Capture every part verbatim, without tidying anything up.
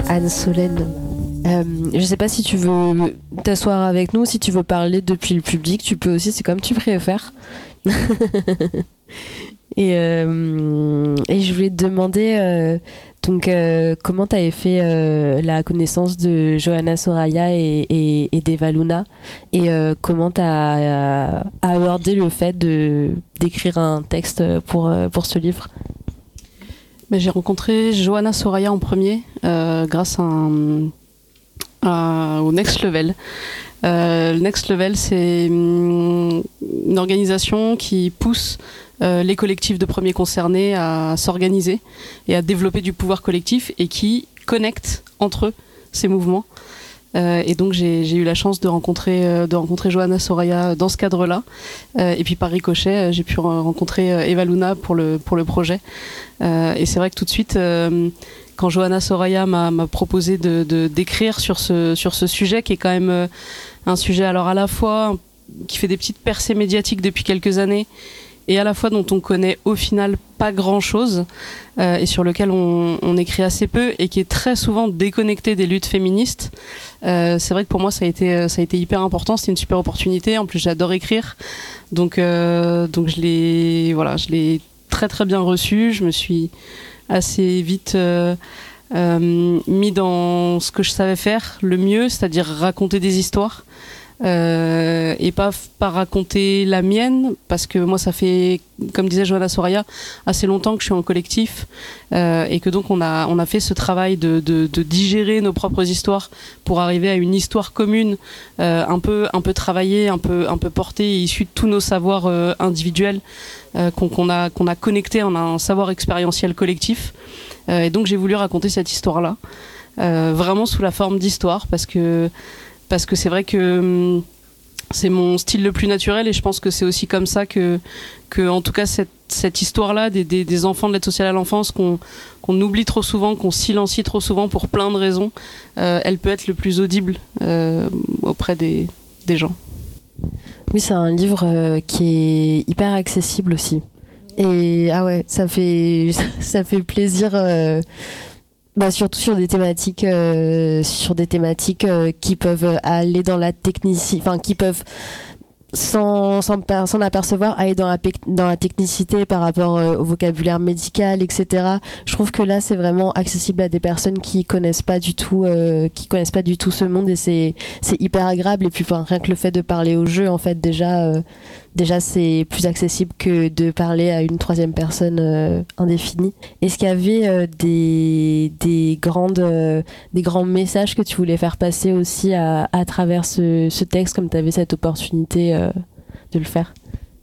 Anne-Solène. Euh, je sais pas si tu veux t'asseoir avec nous, si tu veux parler depuis le public, tu peux aussi, c'est comme tu préfères. et, euh, et je voulais te demander euh, donc, euh, comment tu avais fait euh, la connaissance de Johanna Soraya et, et, et d'Eva Luna, et euh, comment tu as abordé le fait de, d'écrire un texte pour, pour ce livre. Mais j'ai rencontré Johanna Soraya en premier euh, grâce à un, à, au Next Level. Euh, le Next Level, c'est une organisation qui pousse euh, les collectifs de premiers concernés à s'organiser et à développer du pouvoir collectif et qui connecte entre eux ces mouvements. Euh, et donc j'ai, j'ai eu la chance de rencontrer, euh, de rencontrer Johanna Soraya dans ce cadre-là. Euh, et puis par ricochet, euh, j'ai pu rencontrer euh, Eva Luna pour le, pour le projet. Euh, et c'est vrai que tout de suite, euh, quand Johanna Soraya m'a, m'a proposé de, de, d'écrire sur ce, sur ce sujet, qui est quand même euh, un sujet alors à la fois qui fait des petites percées médiatiques depuis quelques années, et à la fois dont on connaît au final pas grand-chose, euh, et sur lequel on, on écrit assez peu, et qui est très souvent déconnecté des luttes féministes. Euh, c'est vrai que pour moi ça a été, ça a été hyper important, c'était une super opportunité, en plus j'adore écrire, donc, euh, donc je l'ai, voilà, je l'ai très très bien reçu, je me suis assez vite euh, euh, mis dans ce que je savais faire le mieux, c'est-à-dire raconter des histoires. Euh, et pas, pas raconter la mienne, parce que moi ça fait, comme disait Johanna Soraya, assez longtemps que je suis en collectif, euh, et que donc on a, on a fait ce travail de, de, de digérer nos propres histoires pour arriver à une histoire commune, euh, un peu, un peu travaillée, un peu, un peu portée, issue de tous nos savoirs euh, individuels euh, qu'on, qu'on a, qu'on a connecté en un savoir expérientiel collectif. Euh, et donc j'ai voulu raconter cette histoire-là, euh, vraiment sous la forme d'histoire, parce que parce que c'est vrai que hum, c'est mon style le plus naturel, et je pense que c'est aussi comme ça que, que en tout cas cette, cette histoire-là des, des, des enfants de l'aide sociale à l'enfance qu'on, qu'on oublie trop souvent, qu'on silencie trop souvent pour plein de raisons, euh, elle peut être le plus audible euh, auprès des, des gens. Oui, c'est un livre euh, qui est hyper accessible aussi. Et ah ouais, ça fait, ça fait plaisir... Euh Bah, surtout sur des thématiques, euh, sur des thématiques euh, qui peuvent aller dans la technicité, enfin qui peuvent sans sans, sans apercevoir aller dans la dans la technicité par rapport euh, au vocabulaire médical, et cetera. Je trouve que là c'est vraiment accessible à des personnes qui connaissent pas du tout, euh, qui connaissent pas du tout ce monde, et c'est c'est hyper agréable. Et puis enfin, rien que le fait de parler au jeu, en fait déjà. Euh, Déjà, c'est plus accessible que de parler à une troisième personne euh, indéfinie. Est-ce qu'il y avait euh, des, des, grandes, euh, des grands messages que tu voulais faire passer aussi à, à travers ce, ce texte, comme tu avais cette opportunité euh, de le faire?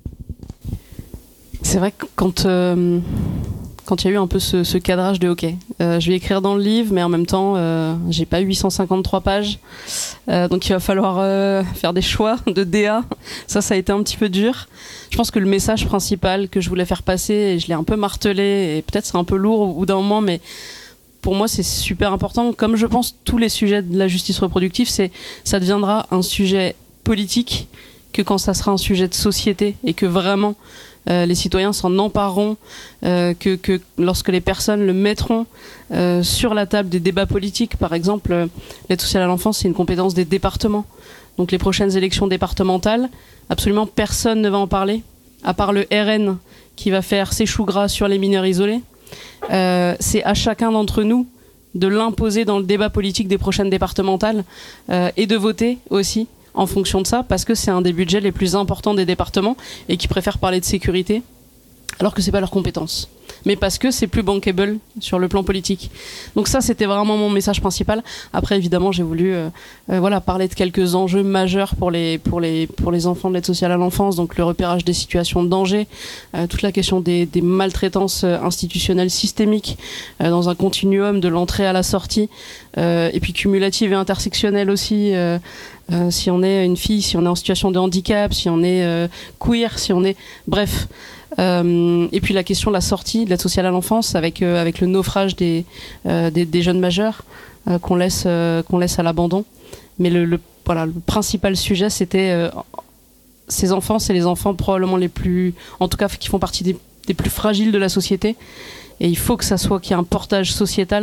C'est vrai que quand... Euh... quand il y a eu un peu ce, ce cadrage de OK, euh, je vais écrire dans le livre, mais en même temps, euh, j'ai pas huit cent cinquante-trois pages, euh, donc il va falloir euh, faire des choix de D A. Ça, ça a été un petit peu dur. Je pense que le message principal que je voulais faire passer, et je l'ai un peu martelé, et peut-être c'est un peu lourd au bout d'un moment, mais pour moi, c'est super important. Comme je pense tous les sujets de la justice reproductive, c'est, ça deviendra un sujet politique que quand ça sera un sujet de société, et que vraiment Euh, les citoyens s'en empareront, euh, que, que lorsque les personnes le mettront euh, sur la table des débats politiques. Par exemple, euh, l'aide sociale à l'enfance, c'est une compétence des départements. Donc les prochaines élections départementales, absolument personne ne va en parler, à part le R N qui va faire ses choux gras sur les mineurs isolés. Euh, c'est à chacun d'entre nous de l'imposer dans le débat politique des prochaines départementales, euh, et de voter aussi en fonction de ça, parce que c'est un des budgets les plus importants des départements, et qui préfèrent parler de sécurité alors que c'est pas leur compétence, mais parce que c'est plus bankable sur le plan politique. Donc ça, c'était vraiment mon message principal. Après, évidemment, j'ai voulu euh, euh, voilà, parler de quelques enjeux majeurs pour les, pour les, pour les enfants de l'aide sociale à l'enfance, donc le repérage des situations de danger, euh, toute la question des, des maltraitances institutionnelles systémiques euh, dans un continuum de l'entrée à la sortie, euh, et puis cumulative et intersectionnelle aussi, euh, euh, si on est une fille, si on est en situation de handicap, si on est euh, queer, si on est... Bref... Euh, et puis la question de la sortie de l'aide sociale à l'enfance avec, euh, avec le naufrage des, euh, des, des jeunes majeurs euh, qu'on laisse, euh, qu'on laisse à l'abandon. Mais le, le, voilà, le principal sujet, c'était euh, ces enfants, c'est les enfants probablement les plus, en tout cas qui font partie des, des plus fragiles de la société. Et il faut que ça soit qu'il y ait un portage sociétal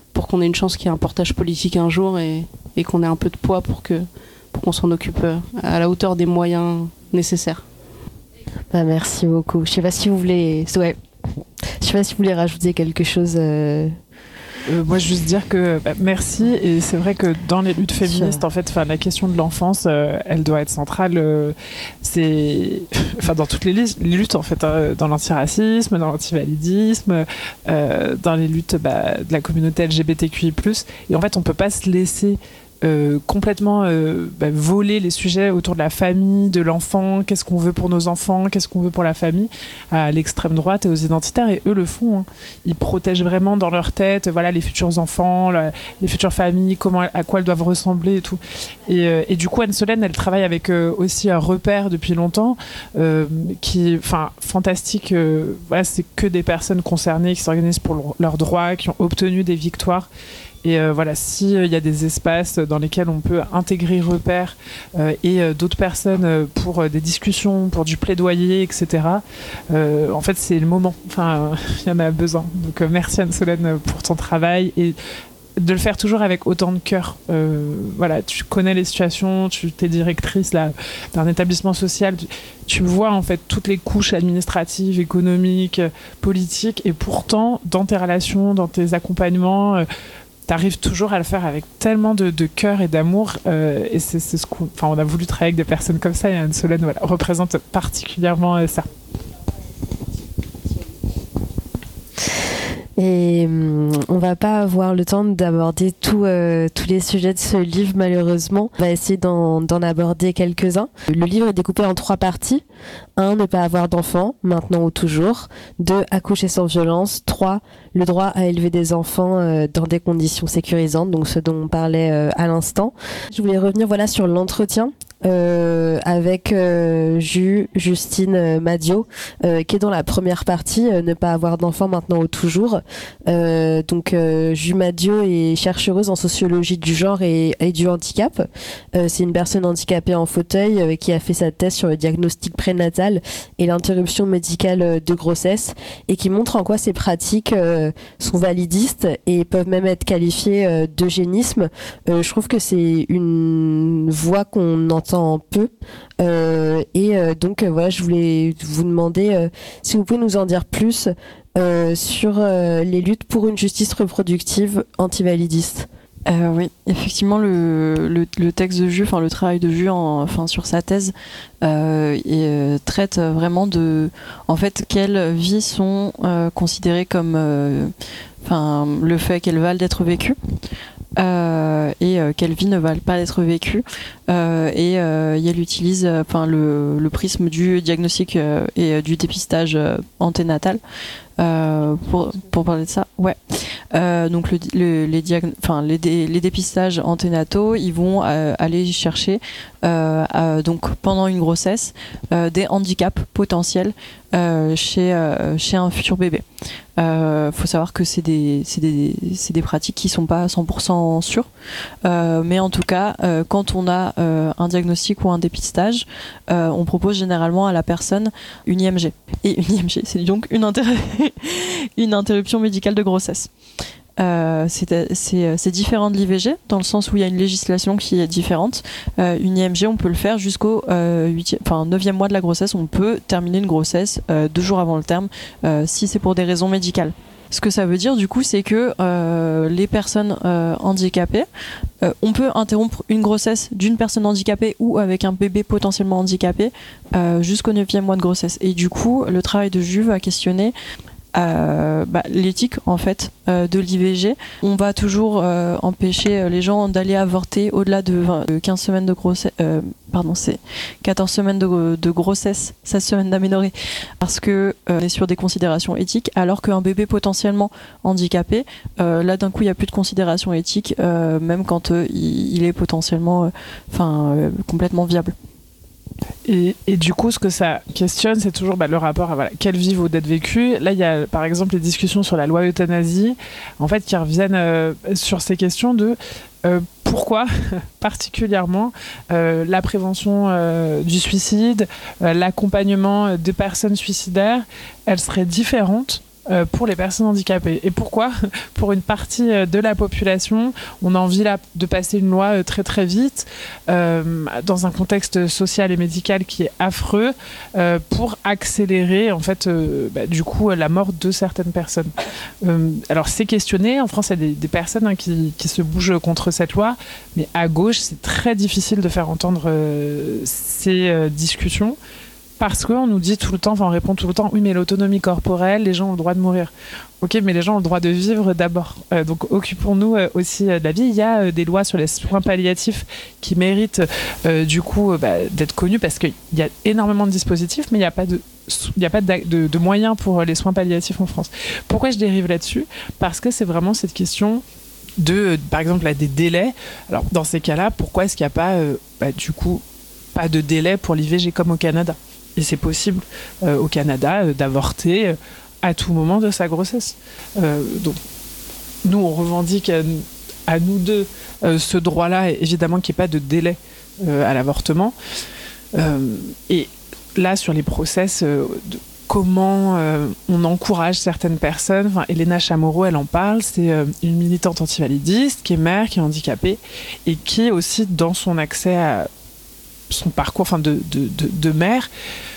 pour qu'on ait une chance qu'il y ait un portage politique un jour et, et qu'on ait un peu de poids pour que pour qu'on s'en occupe à la hauteur des moyens nécessaires. Bah, merci beaucoup. Je sais pas si vous voulez, ouais. Je sais pas si vous voulez rajouter quelque chose. Euh... Euh, moi, juste dire que bah, merci. Et c'est vrai que dans les luttes féministes, en fait, la question de l'enfance, euh, elle doit être centrale. Euh, c'est, enfin, dans toutes les, li- les luttes, en fait, hein, dans l'antiracisme, dans l'antivalidisme, euh, dans les luttes bah, de la communauté L G B T Q I plus. Et en fait, on peut pas se laisser Euh, complètement euh, bah, voler les sujets autour de la famille, de l'enfant, qu'est-ce qu'on veut pour nos enfants, qu'est-ce qu'on veut pour la famille, à l'extrême droite et aux identitaires, et eux le font. Hein. Ils protègent vraiment dans leur tête, voilà, les futurs enfants, la, les futures familles, comment, à quoi elles doivent ressembler et tout. Et, euh, et du coup, Anne Solène, elle travaille avec euh, aussi un repère depuis longtemps, euh, qui, enfin, fantastique. Euh, voilà, c'est que des personnes concernées qui s'organisent pour le, leurs droits, qui ont obtenu des victoires. Et euh, voilà, s'il euh, y a des espaces dans lesquels on peut intégrer Repères euh, et euh, d'autres personnes euh, pour euh, des discussions, pour du plaidoyer, et cetera, euh, en fait, c'est le moment. Enfin, il y en a besoin. Donc, euh, merci Anne-Solène pour ton travail et de le faire toujours avec autant de cœur. Euh, voilà, tu connais les situations, tu es directrice là, d'un établissement social, tu, tu vois en fait toutes les couches administratives, économiques, politiques, et pourtant, dans tes relations, dans tes accompagnements, euh, t'arrives toujours à le faire avec tellement de, de cœur et d'amour, euh, et c'est, c'est ce qu'on, enfin, on a voulu travailler avec des personnes comme ça, et Anne Solène voilà, représente particulièrement euh, ça. Et hum, on va pas avoir le temps d'aborder tout, euh, tous les sujets de ce livre, malheureusement. On va essayer d'en, d'en aborder quelques-uns. Le livre est découpé en trois parties. un. Ne pas avoir d'enfants, maintenant ou toujours. deux. Accoucher sans violence. trois. Le droit à élever des enfants euh, dans des conditions sécurisantes, donc ce dont on parlait euh, à l'instant. Je voulais revenir voilà, sur l'entretien Euh, avec euh, Ju, Justine euh, Madio, euh, qui est dans la première partie, euh, ne pas avoir d'enfants maintenant ou toujours. Euh, donc euh, Ju Madio est chercheuse en sociologie du genre et, et du handicap. Euh, c'est une personne handicapée en fauteuil euh, qui a fait sa thèse sur le diagnostic prénatal et l'interruption médicale de grossesse, et qui montre en quoi ces pratiques euh, sont validistes et peuvent même être qualifiées euh, d'eugénisme. Euh, je trouve que c'est une voie qu'on entend peu euh, et euh, donc euh, voilà, je voulais vous demander euh, si vous pouvez nous en dire plus euh, sur euh, les luttes pour une justice reproductive antivalidiste. Euh, oui, effectivement, le, le, le texte de Ju, enfin le travail de Ju, en, enfin sur sa thèse, euh, et, euh, traite vraiment de, en fait, quelles vies sont euh, considérées comme, enfin, euh, le fait qu'elles valent d'être vécues. Euh, et euh, quelles vies ne valent pas être vécues, euh, et, euh, et elle utilise enfin le, le prisme du diagnostic euh, et euh, du dépistage euh, anténatal euh, pour, pour parler de ça. Ouais. Euh, donc le, le, les, diagn- enfin, les, dé- les dépistages anténataux, ils vont euh, aller chercher euh, euh, donc pendant une grossesse euh, des handicaps potentiels euh, chez, euh, chez un futur bébé. Il euh, faut savoir que c'est des, c'est des, c'est des pratiques qui ne sont pas cent pour cent sûres, euh, mais en tout cas, euh, quand on a euh, un diagnostic ou un dépistage, euh, on propose généralement à la personne une I M G. Et une I M G, c'est donc une, inter- une interruption médicale de grossesse. Euh, c'est, c'est, c'est différent de l'I V G dans le sens où il y a une législation qui est différente. Euh, une I M G, on peut le faire jusqu'au euh, neuvième mois de la grossesse. On peut terminer une grossesse euh, deux jours avant le terme euh, si c'est pour des raisons médicales. Ce que ça veut dire du coup, c'est que euh, les personnes euh, handicapées, euh, on peut interrompre une grossesse d'une personne handicapée ou avec un bébé potentiellement handicapé euh, jusqu'au neuvième mois de grossesse. Et du coup, le travail de Ju va questionner Euh, bah, l'éthique en fait euh, de l'I V G. On va toujours euh, empêcher les gens d'aller avorter au-delà de, vingt, de quinze semaines de grossesse, euh, pardon, c'est quatorze semaines de, de grossesse, seize semaines d'aménorrhée, parce que euh, on est sur des considérations éthiques, alors qu'un bébé potentiellement handicapé, euh, là d'un coup il n'y a plus de considération éthique, euh, même quand euh, il, il est potentiellement, enfin, euh, euh, complètement viable. Et, et du coup, ce que ça questionne, c'est toujours bah, le rapport à voilà, quelle vie vaut d'être vécue. Là, il y a par exemple les discussions sur la loi euthanasie, en fait, qui reviennent euh, sur ces questions de euh, pourquoi, particulièrement, euh, la prévention euh, du suicide, euh, l'accompagnement des personnes suicidaires, elle serait différente euh, pour les personnes handicapées. Et pourquoi ? Pour une partie euh, de la population, on a envie là, de passer une loi euh, très très vite, euh, dans un contexte social et médical qui est affreux, euh, pour accélérer en fait, euh, bah, du coup, la mort de certaines personnes. Euh, alors c'est questionné, en France il y a des, des personnes hein, qui, qui se bougent contre cette loi, mais à gauche c'est très difficile de faire entendre euh, ces euh, discussions. Parce qu'on nous dit tout le temps, enfin on répond tout le temps, oui mais l'autonomie corporelle, les gens ont le droit de mourir. Ok, mais les gens ont le droit de vivre d'abord. Euh, donc occupons-nous euh, aussi euh, de la vie. Il y a euh, des lois sur les soins palliatifs qui méritent euh, du coup euh, bah, d'être connues parce qu'il y a énormément de dispositifs, mais il n'y a pas de il n'y a pas de, de, de moyens pour les soins palliatifs en France. Pourquoi je dérive là-dessus ? Parce que c'est vraiment cette question de, par exemple, là, des délais. Alors dans ces cas-là, pourquoi est-ce qu'il n'y a pas euh, bah, du coup pas de délai pour l'I V G comme au Canada ? Et c'est possible euh, au Canada euh, d'avorter euh, à tout moment de sa grossesse. Euh, donc, nous, on revendique à, à nous deux euh, ce droit-là, évidemment qu'il n'y ait pas de délai euh, à l'avortement. Euh, et là, sur les process, euh, de comment euh, on encourage certaines personnes, enfin, Elena Chamorro, elle en parle, c'est euh, une militante antivalidiste qui est mère, qui est handicapée, et qui aussi, dans son accès à son parcours enfin de, de, de, de mère,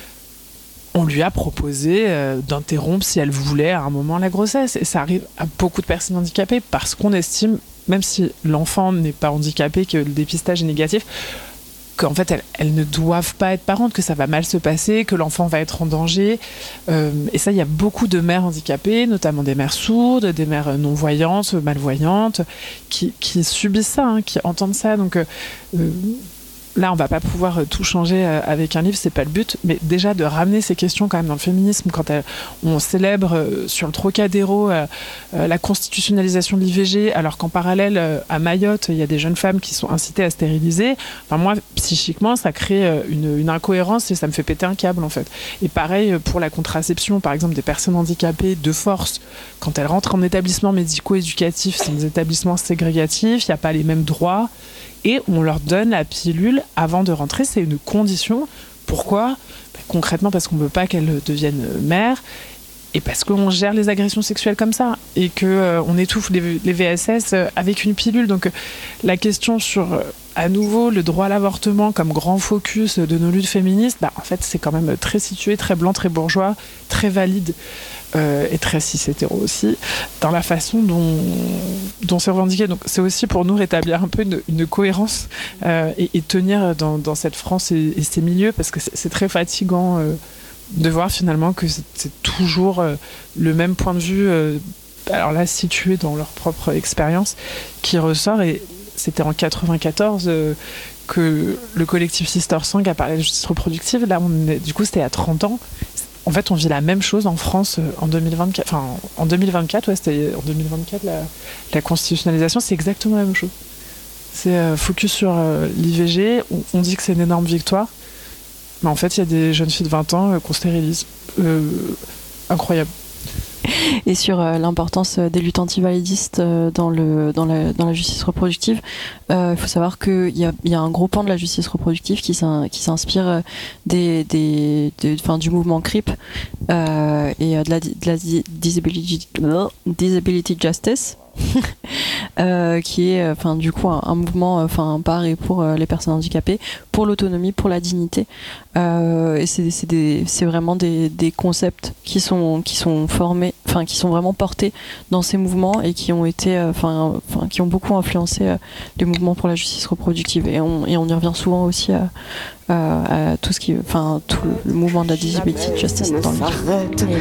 on lui a proposé euh, d'interrompre si elle voulait à un moment la grossesse. Et ça arrive à beaucoup de personnes handicapées parce qu'on estime, même si l'enfant n'est pas handicapé, que le dépistage est négatif, qu'en fait elles, elles ne doivent pas être parentes, que ça va mal se passer, que l'enfant va être en danger. Euh, et ça, il y a beaucoup de mères handicapées, notamment des mères sourdes, des mères non-voyantes, malvoyantes, qui, qui subissent ça, hein, qui entendent ça. Donc euh, euh, là, on va pas pouvoir tout changer avec un livre, c'est pas le but, mais déjà de ramener ces questions quand même dans le féminisme, quand elle, on célèbre sur le Trocadéro euh, la constitutionnalisation de l'I V G, alors qu'en parallèle, à Mayotte, il y a des jeunes femmes qui sont incitées à stériliser. Enfin, moi, psychiquement, ça crée une, une incohérence et ça me fait péter un câble, en fait. Et pareil pour la contraception, par exemple, des personnes handicapées de force, quand elles rentrent en établissement médico-éducatif, c'est des établissements ségrégatifs, il n'y a pas les mêmes droits. Et on leur donne la pilule avant de rentrer. C'est une condition. Pourquoi ? Ben, concrètement, parce qu'on ne veut pas qu'elles deviennent mères et parce qu'on gère les agressions sexuelles comme ça et qu'on euh, étouffe les, les V S S avec une pilule. Donc euh, la question sur, euh, à nouveau, le droit à l'avortement comme grand focus de nos luttes féministes, bah, en fait, c'est quand même très situé, très blanc, très bourgeois, très valide. Euh, et très cis-hétéro aussi, dans la façon dont, dont c'est revendiqué. Donc c'est aussi pour nous rétablir un peu une, une cohérence euh, et, et tenir dans, dans cette France et, et ces milieux, parce que c'est, c'est très fatigant euh, de voir finalement que c'est, c'est toujours euh, le même point de vue, euh, alors là situé dans leur propre expérience, qui ressort. Et c'était en quatre-vingt-quatorze euh, que le collectif Sister Sang a parlé de justice reproductive. Là, on est, du coup, c'était à trente ans. En fait, on vit la même chose en France en deux mille vingt-quatre. Enfin, en deux mille vingt-quatre, ouais, c'était en deux mille vingt-quatre, la, la constitutionnalisation, c'est exactement la même chose. C'est euh, focus sur euh, l'I V G. On, on dit que c'est une énorme victoire. Mais en fait, il y a des jeunes filles de vingt ans euh, qu'on stérilise. Euh, incroyable. Et sur euh, l'importance des luttes antivalidistes euh, dans, le, dans, la, dans la justice reproductive, il euh, faut savoir qu'il y a, y a un gros pan de la justice reproductive qui, s'in, qui s'inspire des, des, des, du mouvement C R I P euh, et de la, de la disability, disability Justice. euh, qui est enfin du coup un, un mouvement enfin par et pour euh, les personnes handicapées, pour l'autonomie, pour la dignité, euh, et c'est, c'est, des, c'est vraiment des, des concepts qui sont qui sont formés, enfin qui sont vraiment portés dans ces mouvements et qui ont été enfin euh, qui ont beaucoup influencé euh, les mouvements pour la justice reproductive, et on et on y revient souvent aussi à, à, à tout ce qui enfin tout le mouvement de la disability justice dans le livre.